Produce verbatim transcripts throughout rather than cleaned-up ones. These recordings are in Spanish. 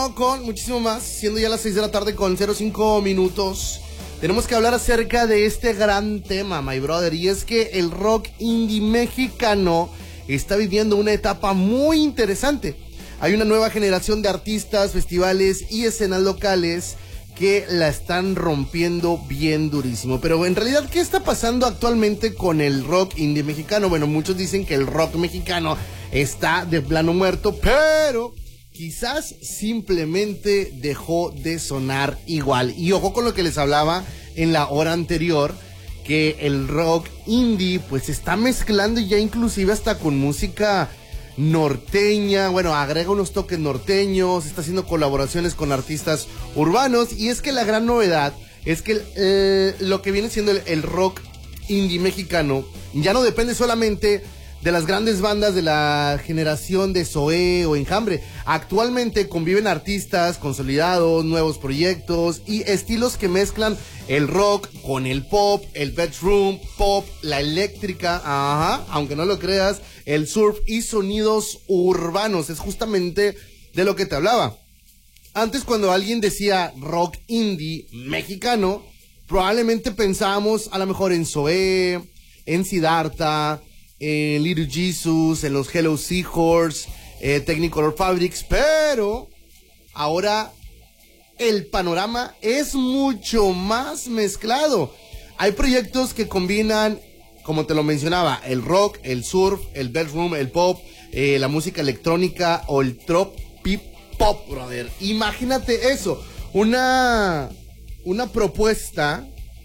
Con muchísimo más, siendo ya las seis de la tarde con cero cinco minutos, tenemos que hablar acerca de este gran tema, my brother, y es que el rock indie mexicano está viviendo una etapa muy interesante. Hay una nueva generación de artistas, festivales y escenas locales que la están rompiendo bien durísimo. Pero en realidad, ¿qué está pasando actualmente con el rock indie mexicano? Bueno, muchos dicen que el rock mexicano está de plano muerto, pero quizás simplemente dejó de sonar igual. Y ojo con lo que les hablaba en la hora anterior, que el rock indie pues se está mezclando ya inclusive hasta con música norteña. Bueno, agrega unos toques norteños, está haciendo colaboraciones con artistas urbanos. Y es que la gran novedad es que eh, lo que viene siendo el, el rock indie mexicano ya no depende solamente de las grandes bandas de la generación de Zoé o Enjambre. Actualmente conviven artistas consolidados, nuevos proyectos y estilos que mezclan el rock con el pop, el bedroom pop, la eléctrica, ajá, aunque no lo creas, el surf y sonidos urbanos. Es justamente de lo que te hablaba. Antes, cuando alguien decía rock indie mexicano, probablemente pensábamos a lo mejor en Zoé, en Siddhartha, en Little Jesus, en los Hello Seahorse, eh, Technicolor Fabrics, pero ahora el panorama es mucho más mezclado. Hay proyectos que combinan, como te lo mencionaba, el rock, el surf, el bedroom, el pop, eh, la música electrónica o el trop pop, brother. Imagínate eso, una, una propuesta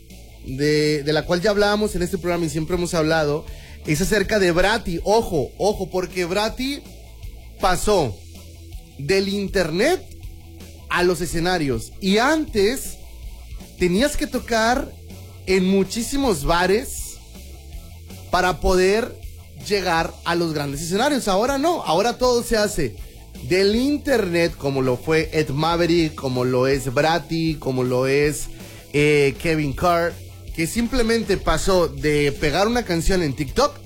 de, de la cual ya hablábamos en este programa y siempre hemos hablado. Es acerca de Bratty. Ojo, ojo, porque Bratty pasó del internet a los escenarios. Y antes tenías que tocar en muchísimos bares para poder llegar a los grandes escenarios. Ahora no, ahora todo se hace del internet, como lo fue Ed Maverick, como lo es Bratty, como lo es eh, Kevin Carr, que simplemente pasó de pegar una canción en TikTok,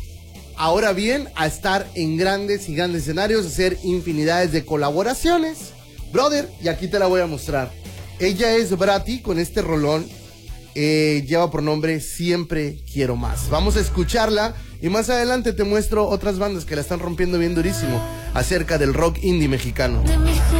ahora bien, a estar en grandes y grandes escenarios, hacer infinidades de colaboraciones. Brother, y aquí te la voy a mostrar. Ella es Bratty con este rolón, eh, lleva por nombre Siempre Quiero Más. Vamos a escucharla y más adelante te muestro otras bandas que la están rompiendo bien durísimo acerca del rock indie mexicano.